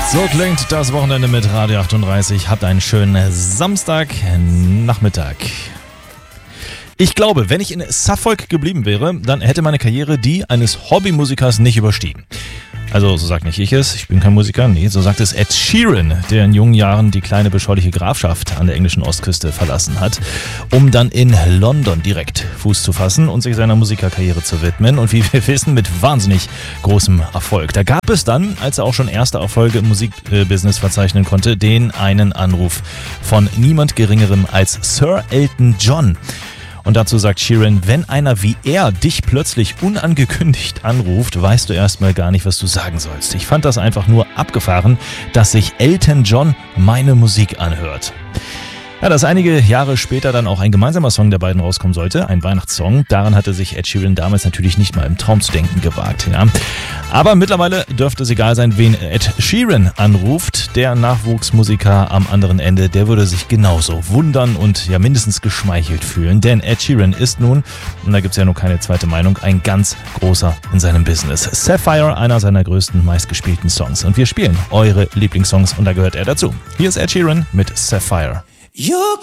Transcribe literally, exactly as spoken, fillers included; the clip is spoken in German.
So klingt das Wochenende mit Radio achtunddreißig. Habt einen schönen Samstagnachmittag. Ich glaube, wenn ich in Suffolk geblieben wäre, dann hätte meine Karriere die eines Hobbymusikers nicht überstiegen. Also, so sagt nicht ich es, ich bin kein Musiker, nee, so sagt es Ed Sheeran, der in jungen Jahren die kleine beschauliche Grafschaft an der englischen Ostküste verlassen hat, um dann in London direkt Fuß zu fassen und sich seiner Musikerkarriere zu widmen und wie wir wissen, mit wahnsinnig großem Erfolg. Da gab es dann, als er auch schon erste Erfolge im Musikbusiness verzeichnen konnte, den einen Anruf von niemand Geringerem als Sir Elton John. Und dazu sagt Sheeran, wenn einer wie er dich plötzlich unangekündigt anruft, weißt du erstmal gar nicht, was du sagen sollst. Ich fand das einfach nur abgefahren, dass sich Elton John meine Musik anhört. Ja, dass einige Jahre später dann auch ein gemeinsamer Song der beiden rauskommen sollte, ein Weihnachtssong, daran hatte sich Ed Sheeran damals natürlich nicht mal im Traum zu denken gewagt. Ja. Aber mittlerweile dürfte es egal sein, wen Ed Sheeran anruft. Der Nachwuchsmusiker am anderen Ende, der würde sich genauso wundern und ja mindestens geschmeichelt fühlen. Denn Ed Sheeran ist nun, und da gibt es ja nur keine zweite Meinung, ein ganz großer in seinem Business. Sapphire, einer seiner größten, meistgespielten Songs. Und wir spielen eure Lieblingssongs und da gehört er dazu. Hier ist Ed Sheeran mit Sapphire. You